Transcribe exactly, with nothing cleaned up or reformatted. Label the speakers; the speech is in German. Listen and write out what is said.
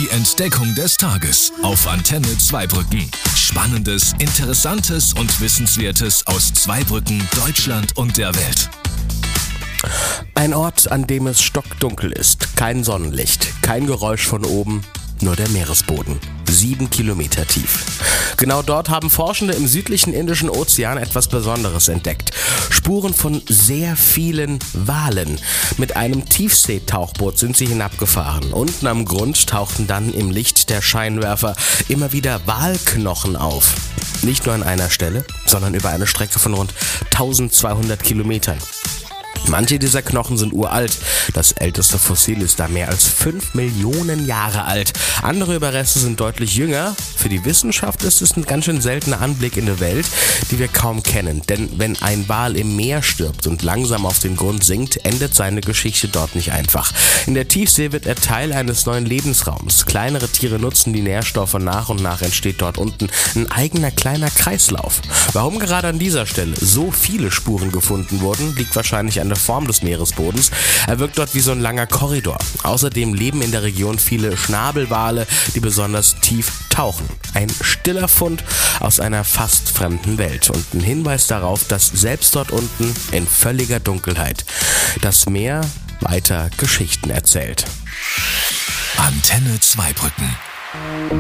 Speaker 1: Die Entdeckung des Tages auf Antenne Zweibrücken. Spannendes, Interessantes und Wissenswertes aus Zweibrücken, Deutschland und der Welt.
Speaker 2: Ein Ort, an dem es stockdunkel ist, kein Sonnenlicht, kein Geräusch von oben, nur der Meeresboden. Sieben Kilometer tief. Genau dort haben Forschende im südlichen Indischen Ozean etwas Besonderes entdeckt. Spuren von sehr vielen Walen. Mit einem Tiefseetauchboot sind sie hinabgefahren. Unten am Grund tauchten dann im Licht der Scheinwerfer immer wieder Walknochen auf. Nicht nur an einer Stelle, sondern über eine Strecke von rund eintausendzweihundert Kilometern. Manche dieser Knochen sind uralt. Das älteste Fossil ist da mehr als fünf Millionen Jahre alt. Andere Überreste sind deutlich jünger. Für die Wissenschaft ist es ein ganz schön seltener Anblick in eine Welt, die wir kaum kennen. Denn wenn ein Wal im Meer stirbt und langsam auf den Grund sinkt, endet seine Geschichte dort nicht einfach. In der Tiefsee wird er Teil eines neuen Lebensraums. Kleinere Tiere nutzen die Nährstoffe. Nach und nach entsteht dort unten ein eigener kleiner Kreislauf. Warum gerade an dieser Stelle so viele Spuren gefunden wurden, liegt wahrscheinlich an der Form des Meeresbodens. Er wirkt dort wie so ein langer Korridor. Außerdem leben in der Region viele Schnabelwale, die besonders tief tauchen. Ein stiller Fund aus einer fast fremden Welt und ein Hinweis darauf, dass selbst dort unten in völliger Dunkelheit das Meer weiter Geschichten erzählt.
Speaker 1: Antenne Zweibrücken.